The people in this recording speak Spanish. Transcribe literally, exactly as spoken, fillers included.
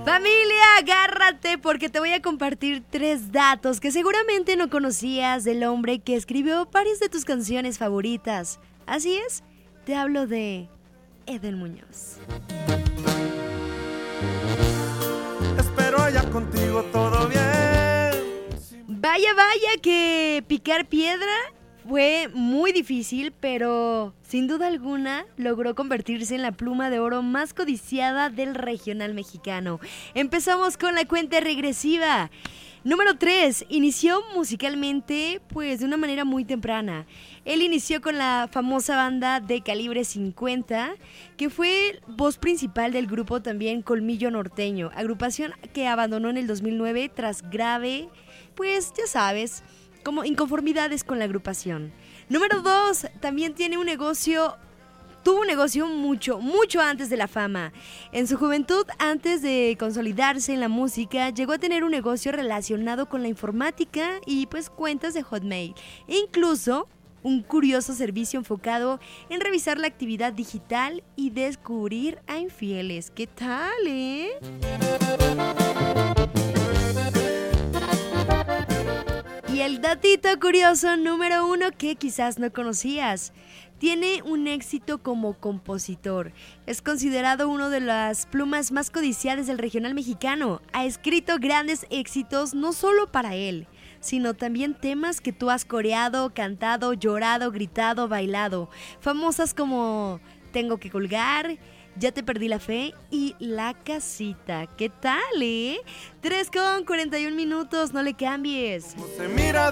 Familia, agárrate porque te voy a compartir tres datos que seguramente no conocías del hombre que escribió varias de tus canciones favoritas. Así es, te hablo de Edel Muñoz. Espero allá contigo todo bien. Vaya, vaya que picar piedra fue muy difícil, pero sin duda alguna logró convertirse en la pluma de oro más codiciada del regional mexicano. Empezamos con la cuenta regresiva. Número tres, inició musicalmente pues de una manera muy temprana. Él inició con la famosa banda de Calibre cincuenta, que fue voz principal del grupo también Colmillo Norteño, agrupación que abandonó en el dos mil nueve tras grave, pues ya sabes, como inconformidades con la agrupación. Número dos, también tiene un negocio, tuvo un negocio mucho, mucho antes de la fama. En su juventud, antes de consolidarse en la música, llegó a tener un negocio relacionado con la informática y pues cuentas de Hotmail. E incluso un curioso servicio enfocado en revisar la actividad digital y descubrir a infieles. ¿Qué tal, eh? Y el datito curioso número uno que quizás no conocías. Tiene un éxito como compositor. Es considerado uno de las plumas más codiciadas del regional mexicano. Ha escrito grandes éxitos no solo para él, sino también temas que tú has coreado, cantado, llorado, gritado, bailado. Famosas como Tengo que colgar, Ya te perdí la fe y La casita. ¿Qué tal, eh? tres con cuarenta y un minutos, no le cambies. No se mira